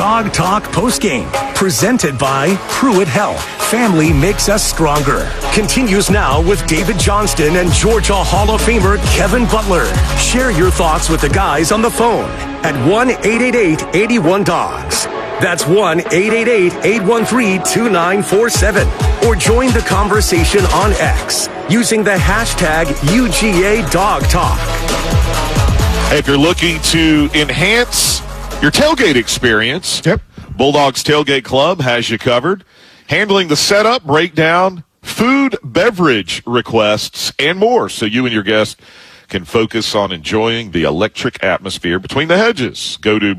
Dog Talk Postgame, presented by Pruitt Health. Family makes us stronger. Continues now with David Johnston and Georgia Hall of Famer Kevin Butler. Share your thoughts with the guys on the phone at 1-888-81-DOGS. That's 1-888-813-2947. Or join the conversation on X using the hashtag UGA Dog Talk. Hey, if you're looking to enhance your tailgate experience, Bulldogs Tailgate Club has you covered. Handling the setup, breakdown, food, beverage requests, and more, so you and your guests can focus on enjoying the electric atmosphere between the hedges. Go to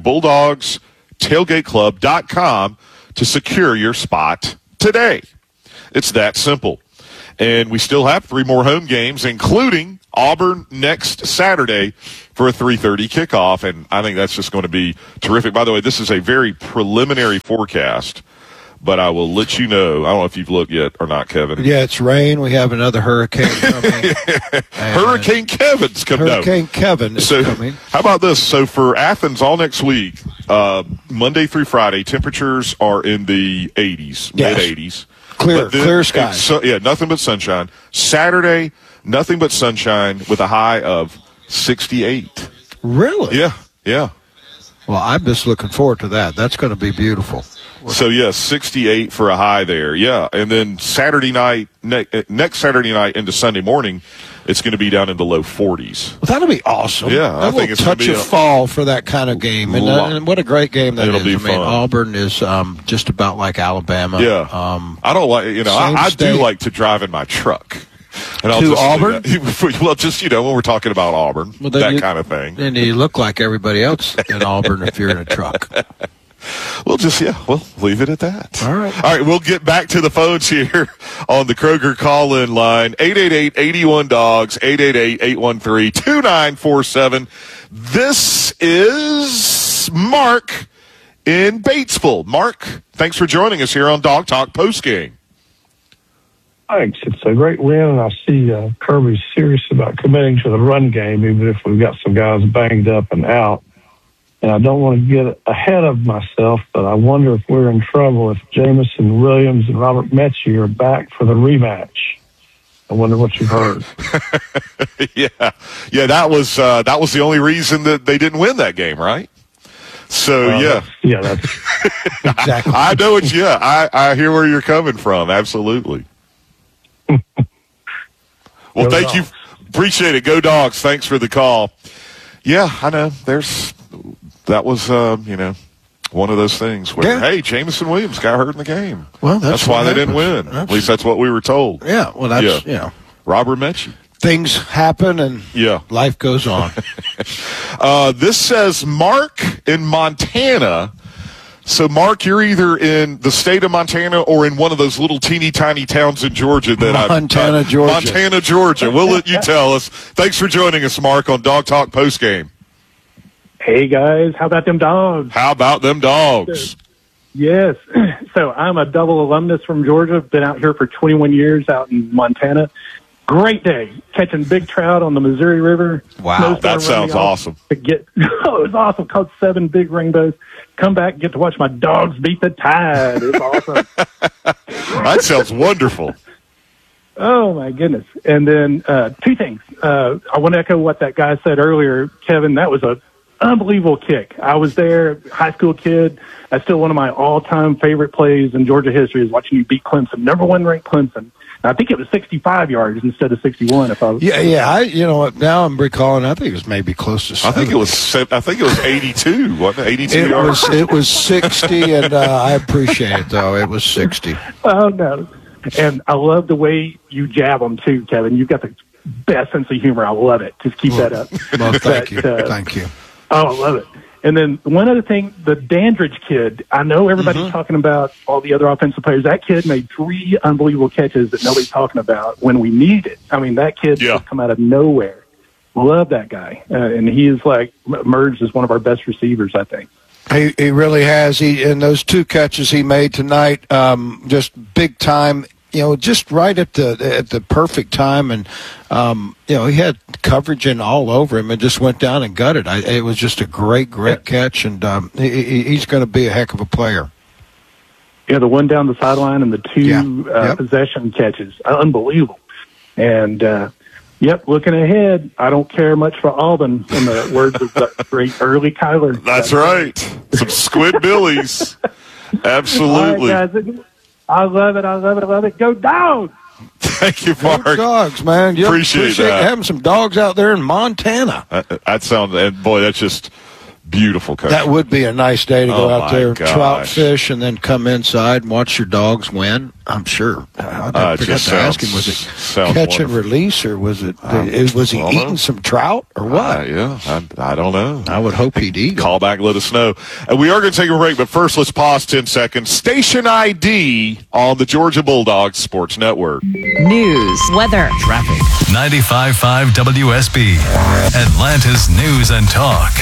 BulldogsTailgateClub.com to secure your spot today. It's that simple. And we still have 3 more home games, including Auburn next Saturday for a 3:30 kickoff, and I think that's just going to be terrific. By the way, this is a very preliminary forecast, but I will let you know. I don't know if you've looked yet or not, Kevin. Yeah, it's rain. We have another hurricane coming. Hurricane Kevin's coming. Hurricane Kevin is coming. How about this? So for Athens all next week, Monday through Friday, temperatures are in the 80s, mid-80s. Clear skies. Nothing but sunshine. Saturday, nothing but sunshine with a high of 68. Really? Yeah. Well, I'm just looking forward to that. That's going to be beautiful. So, 68 for a high there. Yeah, and then Saturday night, next Saturday night into Sunday morning, it's going to be down in the low 40s. Well, that'll be awesome. Yeah, I think it's going to be a touch of fall for that kind of game. And what a great game that It'll is. Be fun. Auburn is just about like Alabama. Yeah. I don't like, I do like to drive in my truck. And to Auburn? Well, just, when we're talking about Auburn, that kind of thing. And you look like everybody else in Auburn if you're in a truck. We'll leave it at that. All right, we'll get back to the phones here on the Kroger call-in line, 888-81-DOGS, 888-813-2947. This is Mark in Batesville. Mark, thanks for joining us here on Dog Talk Postgame. Thanks. It's a great win, and I see Kirby's serious about committing to the run game, even if we've got some guys banged up and out. And I don't want to get ahead of myself, but I wonder if we're in trouble if Jamison Williams and Robert Mechie are back for the rematch. I wonder what you've heard. Yeah, that was the only reason that they didn't win that game, right? So that's exactly. I know it. Yeah, I hear where you're coming from. Absolutely. Well, thank you. Appreciate it. Go Dogs. Thanks for the call. Yeah, I know. That was, one of those things where, hey, Jamison Williams got hurt in the game. Well, that's why they didn't win. At least that's what we were told. Yeah, well, that's, Robert Mechie. Things happen and life goes on. This says Mark in Montana. So, Mark, you're either in the state of Montana or in one of those little teeny tiny towns in Georgia Montana, Georgia. We'll let you tell us. Thanks for joining us, Mark, on Dog Talk Postgame. Hey, guys. How about them dogs? Yes. So I'm a double alumnus from Georgia. Been out here for 21 years out in Montana. Great day. Catching big trout on the Missouri River. Wow, that sounds awesome. It was awesome. Caught 7 big rainbows. Come back and get to watch my dogs beat the tide. It's awesome. That sounds wonderful. Oh, my goodness. And then 2 things. I want to echo what that guy said earlier. Kevin, that was a unbelievable kick. I was there, high school kid. That's still one of my all-time favorite plays in Georgia history is watching you beat Clemson, number 1 ranked Clemson. I think it was 65 yards instead of 61. Now I'm recalling. I think it was maybe close to 70. I think it was 82. Wasn't it? 82 yards. It was 60, and I appreciate it though. It was 60. Oh no! And I love the way you jab them too, Kevin. You've got the best sense of humor. I love it. Just keep that up. Well, thank you. Thank you. Oh, I love it. And then one other thing, the Dandridge kid, I know everybody's talking about all the other offensive players. That kid made 3 unbelievable catches that nobody's talking about when we need it. I mean, that kid just come out of nowhere. Love that guy. And he is emerged as one of our best receivers, I think. He really has. In those 2 catches he made tonight, just big time just right at the perfect time, and he had coverage in all over him and just went down and got it. It was just a great catch, and he's going to be a heck of a player. Yeah, the one down the sideline and the two possession catches, unbelievable. And looking ahead, I don't care much for Auburn, in the words of the great Early Kyler. That's right, some Squidbillies, absolutely. All right, guys. I love it. Go Dogs! Thank you, Mark. Go Dogs, man. You appreciate that. Having some dogs out there in Montana. That's just beautiful country. That would be a nice day to go out there, gosh. trout fish, and then come inside and watch your dogs win. I'm sure. I forgot to ask him, was it catch and release, or was it? Was he eating some trout, or what? I don't know. I would hope he'd eat. Call back, let us know. And we are going to take a break, but first let's pause 10 seconds. Station ID on the Georgia Bulldogs Sports Network. News, weather, traffic. 95.5 WSB, Atlanta's News and Talk.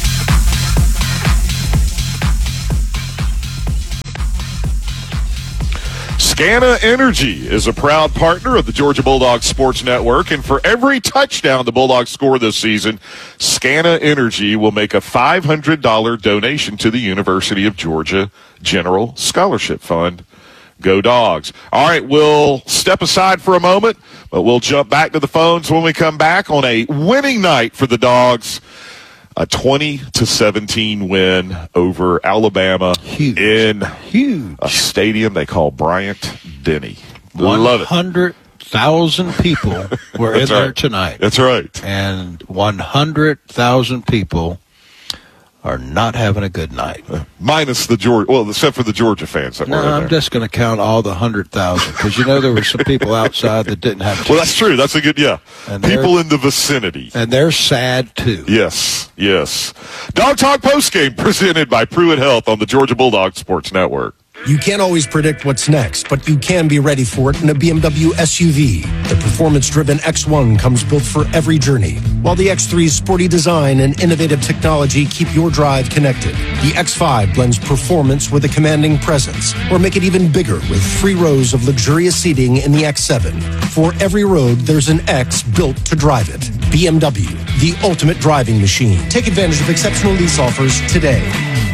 Scana Energy is a proud partner of the Georgia Bulldogs Sports Network, and for every touchdown the Bulldogs score this season, Scana Energy will make a $500 donation to the University of Georgia General Scholarship Fund. Go Dogs. All right, we'll step aside for a moment, but we'll jump back to the phones when we come back on a winning night for the Dogs. A 20-17 win over Alabama in a stadium they call Bryant-Denny. Love it. 100,000 people were in there tonight. That's right. And 100,000 people are not having a good night. Minus the Georgia, except for the Georgia fans that were in there. I'm just going to count all the 100,000 because there were some people outside that didn't have. Well, that's true. That's a good, and people in the vicinity, and they're sad too. Yes. Dog Talk postgame presented by Pruitt Health on the Georgia Bulldogs Sports Network. You can't always predict what's next, but you can be ready for it in a BMW SUV. The performance-driven X1 comes built for every journey, while the X3's sporty design and innovative technology keep your drive connected. The X5 blends performance with a commanding presence, or make it even bigger with 3 rows of luxurious seating in the X7. For every road, there's an X built to drive it. BMW, the ultimate driving machine. Take advantage of exceptional lease offers today.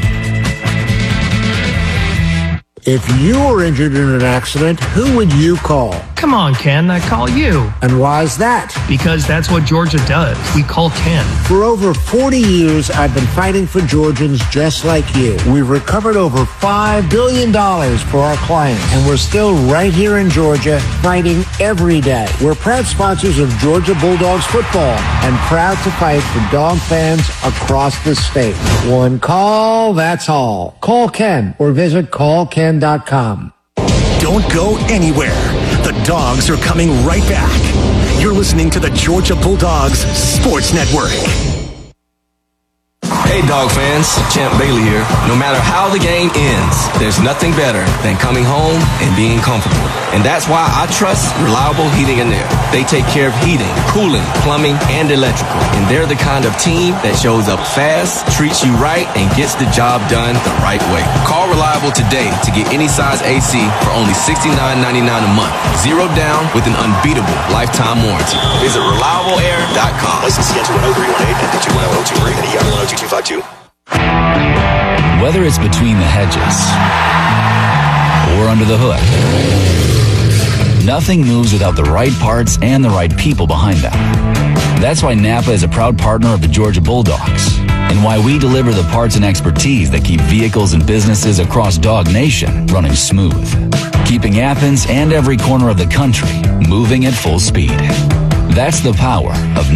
If you were injured in an accident, who would you call? Come on, Ken, I call you. And why is that? Because that's what Georgia does. We call Ken. For over 40 years, I've been fighting for Georgians just like you. We've recovered over $5 billion for our clients, and we're still right here in Georgia fighting every day. We're proud sponsors of Georgia Bulldogs football and proud to fight for dog fans across the state. One call, that's all. Call Ken or visit callken.com. Don't go anywhere. The Dogs are coming right back. You're listening to the Georgia Bulldogs Sports Network. Hey, Dog fans, Champ Bailey here. No matter how the game ends, there's nothing better than coming home and being comfortable. And that's why I trust Reliable Heating and Air. They take care of heating, cooling, plumbing, and electrical. And they're the kind of team that shows up fast, treats you right, and gets the job done the right way. Call Reliable today to get any size AC for only $69.99 a month. 0 down with an unbeatable lifetime warranty. Visit ReliableAir.com. License CN210-318 and 210-023 and ER10225. Whether it's between the hedges or under the hood, nothing moves without the right parts and the right people behind them. That's why Napa is a proud partner of the Georgia Bulldogs, and why we deliver the parts and expertise that keep vehicles and businesses across Dog Nation running smooth, keeping Athens and every corner of the country moving at full speed. That's the power of